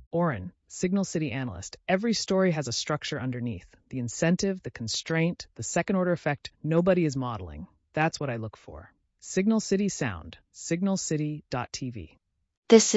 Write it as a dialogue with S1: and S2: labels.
S1: Oren, Signal City analyst. Every story has a structure underneath. The incentive, the constraint, the second-order effect nobody is modeling. That's what I look for. Signal City Sound, signalcity.tv.
S2: This